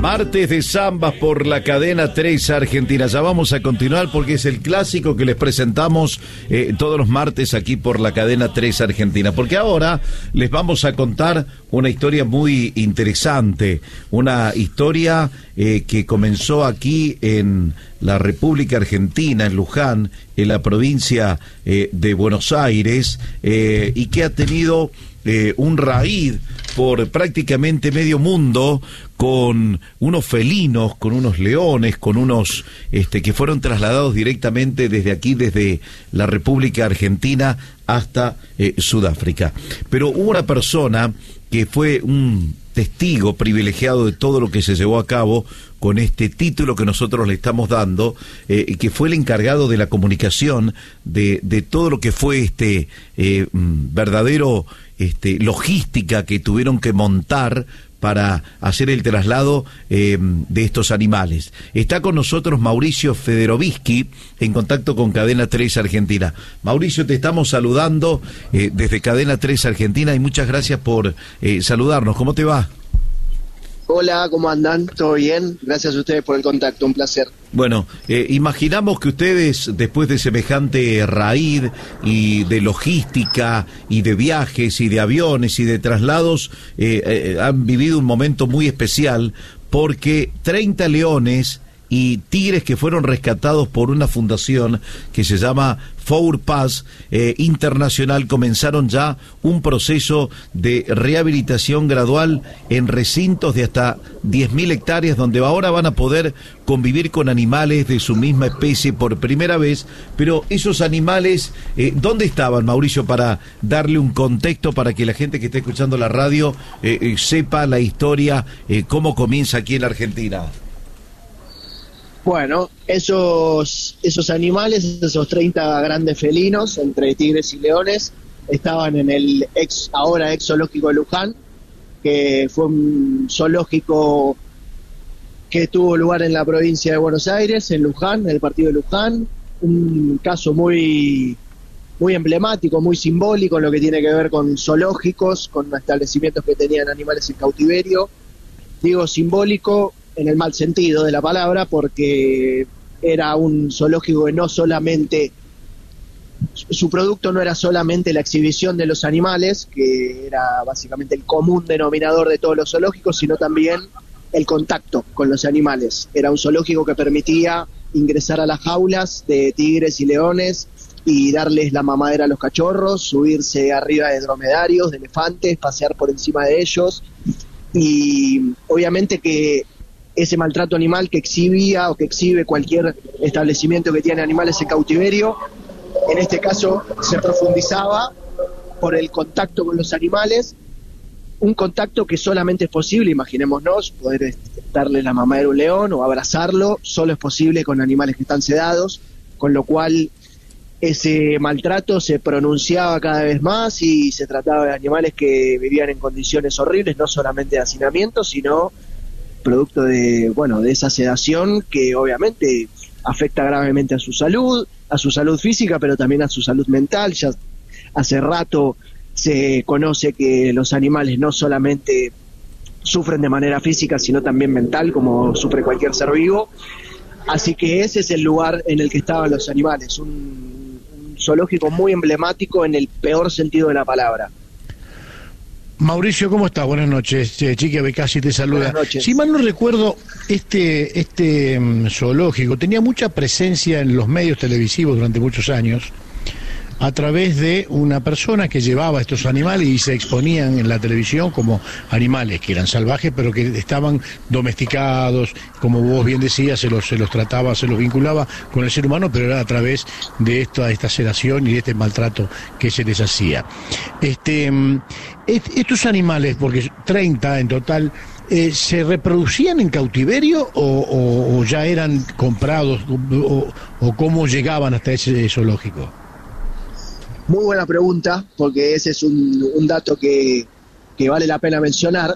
Martes de Zambas por la cadena 3 Argentina. Ya vamos a continuar porque es el clásico que les presentamos todos los martes aquí por la cadena 3 Argentina. Porque ahora les vamos a contar una historia muy interesante, una historia que comenzó aquí en la República Argentina, en Luján, en la provincia de Buenos Aires, y que ha tenido un raíz por prácticamente medio mundo, con unos felinos, con unos leones, con unos que fueron trasladados directamente desde aquí, desde la República Argentina hasta Sudáfrica. Pero hubo una persona que fue un testigo privilegiado de todo lo que se llevó a cabo con este título que nosotros le estamos dando, que fue el encargado de la comunicación de todo lo que fue verdadero logística que tuvieron que montar para hacer el traslado de estos animales. Está con nosotros Mauricio Federovisky, en contacto con Cadena 3 Argentina. Mauricio, te estamos saludando desde Cadena 3 Argentina y muchas gracias por saludarnos. ¿Cómo te va? Hola, ¿cómo andan? ¿Todo bien? Gracias a ustedes por el contacto, un placer. Bueno, imaginamos que ustedes, después de semejante raíz y de logística y de viajes y de aviones y de traslados, han vivido un momento muy especial porque 30 leones y tigres que fueron rescatados por una fundación que se llama FOURPAS Internacional comenzaron ya un proceso de rehabilitación gradual en recintos de hasta 10.000 hectáreas donde ahora van a poder convivir con animales de su misma especie por primera vez. Pero esos animales, ¿dónde estaban, Mauricio, para darle un contexto para que la gente que esté escuchando la radio sepa la historia, cómo comienza aquí en la Argentina? Bueno, esos animales, esos 30 grandes felinos, entre tigres y leones, estaban en el ahora ex zoológico de Luján, que fue un zoológico que tuvo lugar en la provincia de Buenos Aires, en Luján, en el partido de Luján. Un caso muy emblemático, muy simbólico en lo que tiene que ver con zoológicos, con establecimientos que tenían animales en cautiverio. Digo simbólico en el mal sentido de la palabra, porque era un zoológico que no solamente, su producto no era solamente la exhibición de los animales, que era básicamente el común denominador de todos los zoológicos, sino también el contacto con los animales. Era un zoológico que permitía ingresar a las jaulas de tigres y leones y darles la mamadera a los cachorros, subirse arriba de dromedarios, de elefantes, pasear por encima de ellos, y obviamente que ese maltrato animal que exhibía o que exhibe cualquier establecimiento que tiene animales en cautiverio, en este caso se profundizaba por el contacto con los animales, un contacto que solamente es posible, imaginémonos, poder darle la mamadera a un león o abrazarlo, solo es posible con animales que están sedados, con lo cual ese maltrato se pronunciaba cada vez más y se trataba de animales que vivían en condiciones horribles, no solamente de hacinamiento, sino producto de esa sedación que obviamente afecta gravemente a su salud física, pero también a su salud mental. Ya hace rato se conoce que los animales no solamente sufren de manera física, sino también mental, como sufre cualquier ser vivo. Así que ese es el lugar en el que estaban los animales, un zoológico muy emblemático en el peor sentido de la palabra. Mauricio, ¿cómo estás? Buenas noches. Chiqui Abecasi te saluda. Buenas noches. Si mal no recuerdo, este zoológico tenía mucha presencia en los medios televisivos durante muchos años, a través de una persona que llevaba estos animales y se exponían en la televisión como animales que eran salvajes, pero que estaban domesticados, como vos bien decías, se los trataba, se los vinculaba con el ser humano, pero era a través de esta sedación y de este maltrato que se les hacía. Estos animales, porque 30 en total, ¿se reproducían en cautiverio o ya eran comprados o cómo llegaban hasta ese zoológico? Muy buena pregunta, porque ese es un dato que vale la pena mencionar.